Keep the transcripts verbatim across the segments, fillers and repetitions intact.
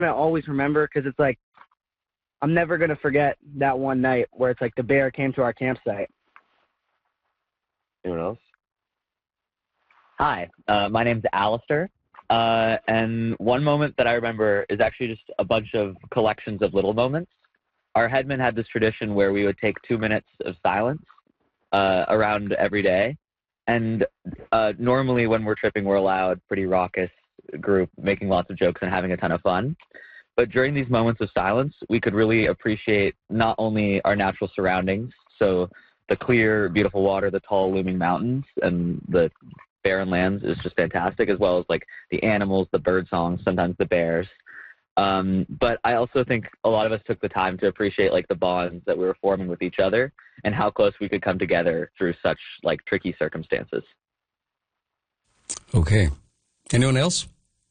gonna always remember because it's like I'm never gonna forget that one night where it's like the bear came to our campsite. Anyone else? Hi, uh, my name's Alistair, uh, and one moment that I remember is actually just a bunch of collections of little moments. Our headman had this tradition where we would take two minutes of silence uh, around every day, and uh, normally when we're tripping, we're allowed pretty raucous group, making lots of jokes and having a ton of fun. But during these moments of silence, we could really appreciate not only our natural surroundings, so the clear, beautiful water, the tall, looming mountains, and the barren lands is just fantastic, as well as like the animals, the bird songs, sometimes the bears. Um, but I also think a lot of us took the time to appreciate like the bonds that we were forming with each other and how close we could come together through such like tricky circumstances. Okay. Anyone else?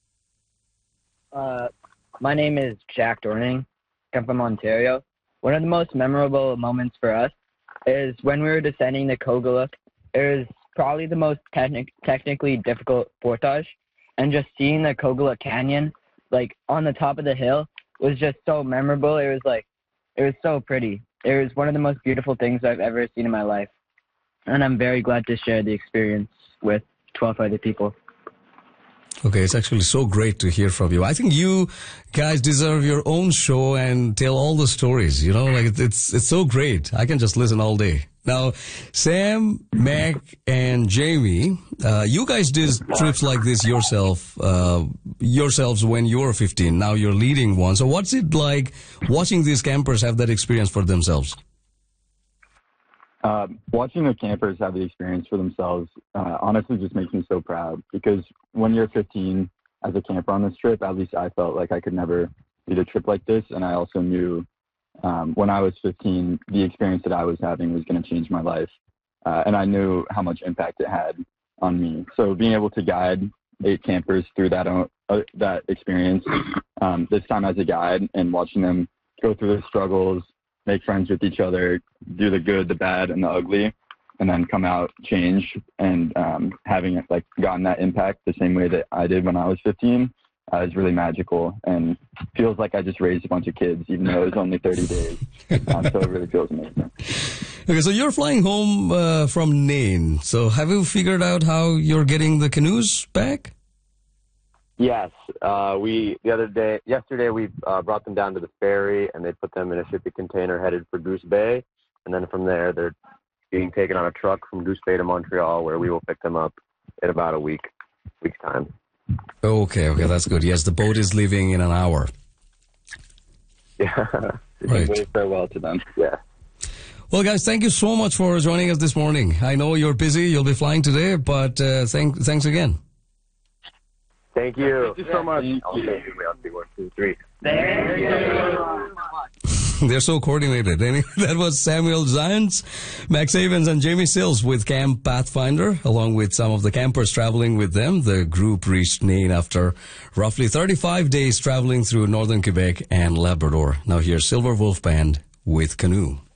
Uh, my name is Jack Dorning. I'm from Ontario. One of the most memorable moments for us is when we were descending the Koguluk. It was probably the most technic- technically difficult portage, and just seeing the Koguluk Canyon, like on the top of the hill, was just so memorable. It was like, it was so pretty. It was one of the most beautiful things I've ever seen in my life, and I'm very glad to share the experience with twelve other people. Okay, it's actually so great to hear from you. I think you guys deserve your own show and tell all the stories. You know, like it's it's so great. I can just listen all day. Now, Sam, Mac, and Jamie, uh, you guys did trips like this yourself, uh, yourselves when you were fifteen. Now you're leading one. So what's it like watching these campers have that experience for themselves? Uh, watching the campers have the experience for themselves uh, honestly just makes me so proud, because when you're fifteen as a camper on this trip, at least I felt like I could never lead a trip like this. And I also knew um, when I was fifteen, the experience that I was having was going to change my life. Uh, and I knew how much impact it had on me. So being able to guide eight campers through that, uh, that experience, um, this time as a guide, and watching them go through the struggles, make friends with each other, do the good, the bad, and the ugly, and then come out changed, and um, having like gotten that impact the same way that I did when I was fifteen uh, is really magical, and feels like I just raised a bunch of kids, even though it was only thirty days. Um, so it really feels amazing. Okay, so you're flying home uh, from Nain. So have you figured out how you're getting the canoes back? Yes, uh, we the other day, yesterday, we uh, brought them down to the ferry, and they put them in a shipping container headed for Goose Bay, and then from there, they're being taken on a truck from Goose Bay to Montreal, where we will pick them up in about a week, week's time. Okay, okay, that's good. Yes, the boat is leaving in an hour. Yeah, right. Wave farewell to them. Yeah. Well, guys, thank you so much for joining us this morning. I know you're busy; you'll be flying today, but uh, thank, thanks again. Thank you. Thank you so much. I'll see you. I'll see one, two, three. Thank you. They're so coordinated. Anyway, that was Samuel Zions, Max Havens, and Jamie Sills with Camp Pathfinder, along with some of the campers traveling with them. The group reached Nain after roughly thirty-five days traveling through northern Quebec and Labrador. Now here's Silver Wolf Band with Canoe.